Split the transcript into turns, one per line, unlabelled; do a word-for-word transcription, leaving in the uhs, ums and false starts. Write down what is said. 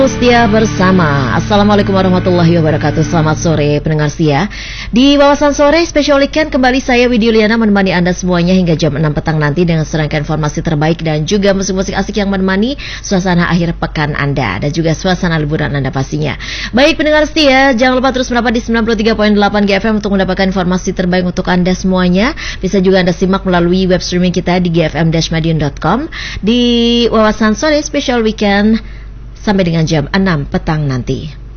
Setia bersama. Assalamualaikum warahmatullahi wabarakatuh. Selamat sore pendengar setia. Di Wawasan Sore Special Weekend kembali saya Widya Liana menemani Anda semuanya hingga jam enam petang nanti dengan serangkaian informasi terbaik dan juga musik-musik asik yang menemani suasana akhir pekan Anda dan juga suasana liburan Anda pastinya. Baik pendengar setia, jangan lupa terus merapat di sembilan puluh tiga koma delapan G F M untuk mendapatkan informasi terbaik untuk Anda semuanya. Bisa juga Anda simak melalui web streaming kita di g f m dash madiun dot com di Wawasan Sore Special Weekend sampai dengan jam enam petang nanti.